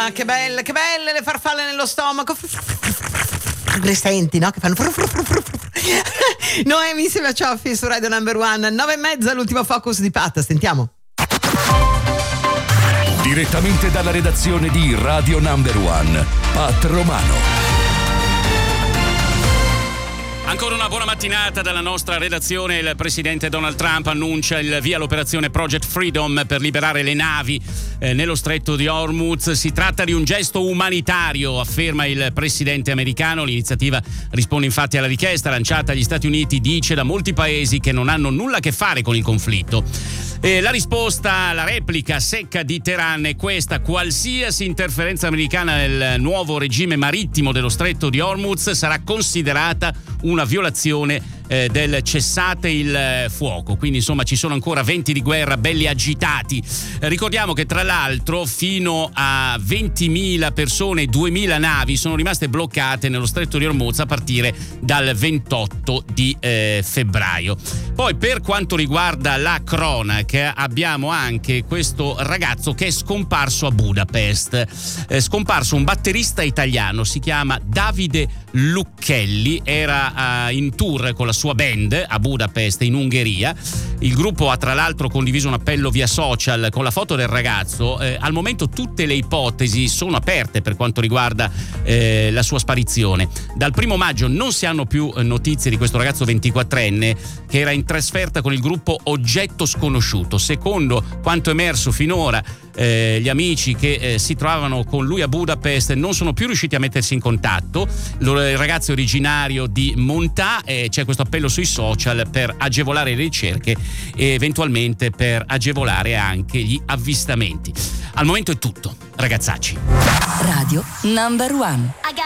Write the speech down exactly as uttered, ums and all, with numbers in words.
Madonna, che belle, che belle le farfalle nello stomaco. Le senti, no? Che fanno Noemi insieme a Cioffi su Radio Number One. Nove e mezza, l'ultimo focus di Pat. Sentiamo. Direttamente dalla redazione di Radio Number One, Pat Romano. Ancora una buona mattinata dalla nostra redazione. Il presidente Donald Trump annuncia il via all'operazione Project Freedom per liberare le navi eh, nello stretto di Hormuz. Si tratta di un gesto umanitario, afferma il presidente americano. L'iniziativa risponde infatti alla richiesta lanciata agli Stati Uniti, dice, da molti paesi che non hanno nulla a che fare con il conflitto. E la risposta, la replica secca di Teheran è questa: qualsiasi interferenza americana nel nuovo regime marittimo dello stretto di Hormuz sarà considerata una violazione eh, del cessate il fuoco. Quindi insomma ci sono ancora venti di guerra belli agitati. Eh, ricordiamo che tra l'altro fino a ventimila persone e duemila navi sono rimaste bloccate nello stretto di Hormuz a partire dal ventotto di eh, febbraio. Poi per quanto riguarda la cronaca, abbiamo anche questo ragazzo che è scomparso a Budapest. È scomparso un batterista italiano, si chiama Davide Lucchelli, era uh, in tour con la sua band a Budapest in Ungheria. Il gruppo ha tra l'altro condiviso un appello via social con la foto del ragazzo. Eh, al momento tutte le ipotesi sono aperte per quanto riguarda eh, la sua sparizione. Dal primo maggio non si hanno più notizie di questo ragazzo ventiquattrenne che era in trasferta con il gruppo Oggetto Sconosciuto. Secondo quanto emerso finora, eh, gli amici che eh, si trovavano con lui a Budapest non sono più riusciti a mettersi in contatto. Il ragazzo è originario di Montà e c'è questo appello sui social per agevolare le ricerche e eventualmente per agevolare anche gli avvistamenti. Al momento è tutto, ragazzacci. Radio Number One.